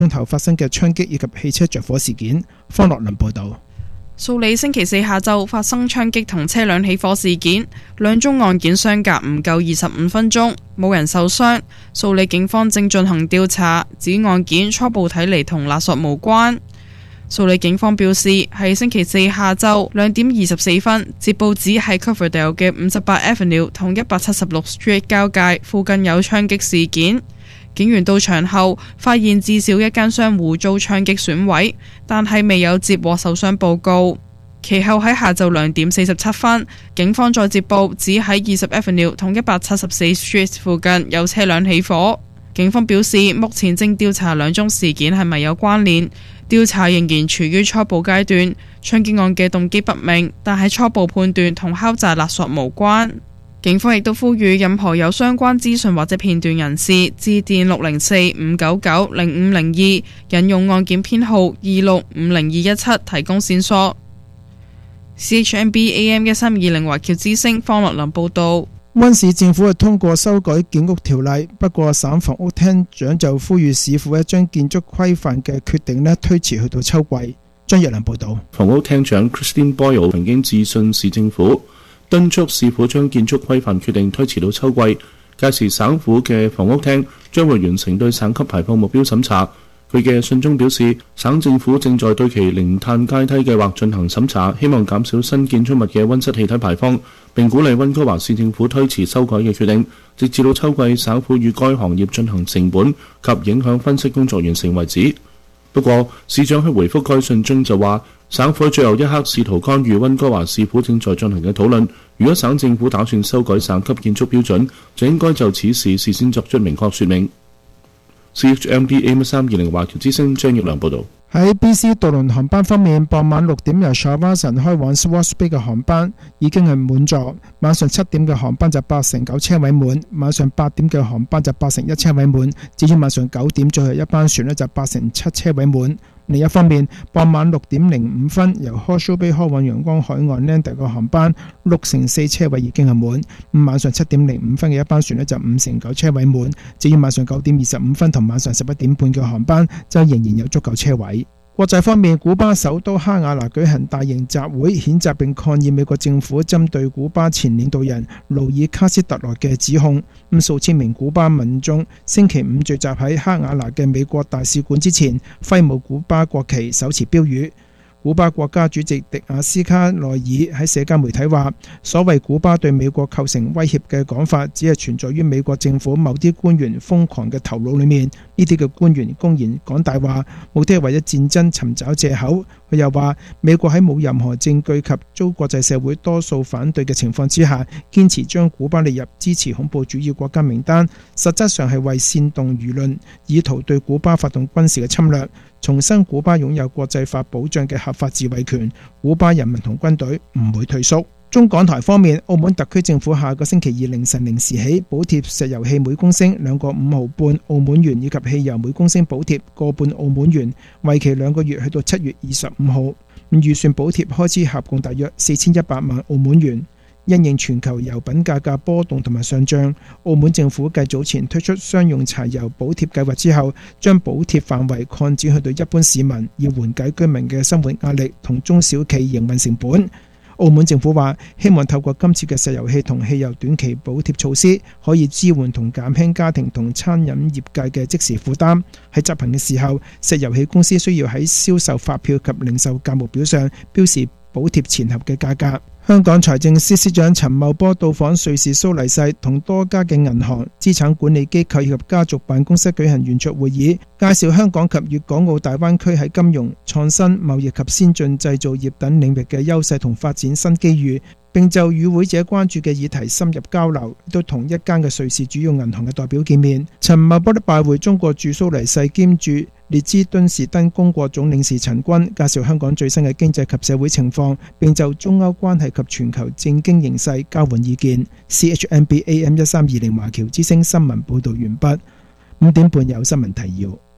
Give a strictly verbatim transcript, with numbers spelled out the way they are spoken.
鐘頭發生嘅槍擊以及汽車着火事件。方樂麟報導。 素里星期四下晝發生槍擊同車輛起火事件，兩宗案件相隔唔夠二十五分鐘，冇人受傷。素里警方正進行調查，指案件初步睇嚟同勒索無關。素里警方表示，喺星期四下晝兩點二十四分接報指喺 Coverdale 嘅五十八 Avenue 同一百七十六 Street 交界附近有槍擊事件。警員到場後發現至少一間商戶遭槍擊損毀，但係未有接獲受傷報告。其後喺下晝兩點四十七分，警方再接報指喺二十 Avenue 同一百七十四 Street 附近有車輛起火。警方表示，目前正調查兩宗事件係咪有關聯，調查仍然處於初步階段。槍擊案嘅動機不明，但係初步判斷同敲詐勒索無關。警方亦都呼籲任何有相關資訊或者片段人士致電六零四五九九零五零二，引用案件編號二六五零二一七提供線索。C H M B A M 一三二零華僑之聲方樂麟報道。 溫市政府係通過修改建屋條例，不過省房屋廳長就呼籲市府咧將建築規範嘅決定咧推遲去到秋季。張若麟報道。 房屋廳長 Christine Boyle 曾經致信市政府，敦促市府將建築規範決定推遲到秋季。屆時省府嘅房屋廳將會完成對省級排放目標審查。佢嘅信中表示，省政府正在對其零碳階梯計劃進行審查，希望減少新建築物嘅溫室氣體排放，並鼓勵溫哥華市政府推遲修改嘅決定，直至到秋季省府與該行業進行成本及影響分析工作完成為止。不過，市長喺回覆該信中就話，省府喺最後一刻試圖干預溫哥華市府正在進行嘅討論。如果省政府打算修改省級建築標準，就應該就此事事先作出明確說明。C H M B A M 一三二零華僑之聲張耀良報導。 喺 B C 渡輪航班方面，傍晚六點由 Shawson 開往 Swartz Bay 嘅航班已經係滿座，晚上七點嘅航班就八成九車位滿，晚上八點嘅航班就八成一車位滿，至於晚上九點最後一班船呢就八成七車位滿。另一方面，傍晚六點零五分由 Horseshoe Bay 開往陽光海岸 Lander 嘅航班六成四車位已經係滿，咁晚上七點零五分嘅一班船呢就五成九車位滿，至於晚上九點二十五分同晚上十一點半嘅航班就仍然有足夠車位。國際方面，古巴首都哈瓦那舉行大型集會，譴責並抗議美國政府針對古巴前領導人勞爾卡斯特羅嘅指控。咁數千名古巴民眾星期五聚集喺哈瓦那嘅美國大使館之前，揮舞古巴國旗，手持標語。古巴國家主席迪亞斯卡內爾喺社交媒體話，所謂古巴對美國構成威脅嘅講法，只係存在於美國政府某啲官員瘋狂嘅頭腦裏面。呢啲嘅官員公然講大話，目的係為咗戰爭尋找藉口。佢又話，美國喺冇任何證據及遭國際社會多數反對嘅情況之下，堅持將古巴列入支持恐怖主義國家名單，實質上係為煽動輿論，以圖對古巴發動軍事嘅侵略。重申古巴擁有國際法保障嘅合法自衛權，古巴人民同軍隊唔會退縮。中港台方面，澳門特區政府下個星期二凌晨零時起補貼石油氣每公升兩個五毫半澳門元，以及汽油每公升補貼個半澳門元，為期兩個月，去到七月二十五號。預算補貼開支合共大約四千一百萬澳門元。因應全球油品價格波動同埋上漲，澳門政府繼早前推出商用柴油補貼計劃之後，將補貼範圍擴展去到一般市民，以緩解居民嘅生活壓力同中小企營運成本。澳門政府話，希望透過今次嘅石油氣同汽油短期補貼措施，可以支援同減輕家庭同餐飲業界嘅即時負擔。喺執行嘅時候，石油氣公司需要喺銷售發票及零售價目表上標示補貼前後嘅價格。香港財政司司長陳茂波到訪瑞士蘇黎世，同多家嘅銀行、資產管理機構以及家族辦公室舉行圓桌會議，介紹香港及粵港澳大灣區喺金融、創新、貿易及先進製造業等領域嘅優勢同發展新機遇，並就與會者關注嘅議題深入交流，都同一間嘅瑞士主要銀行嘅代表見面。陳茂波的拜會中國駐蘇黎世兼駐列支敦士登公國總領事陳軍，介紹香港最新嘅經濟及社會情況，並就中歐關係及全球政經形勢交換意見。C H M B A M 一三二零華僑之聲新聞報道完畢。五點半有新聞提要。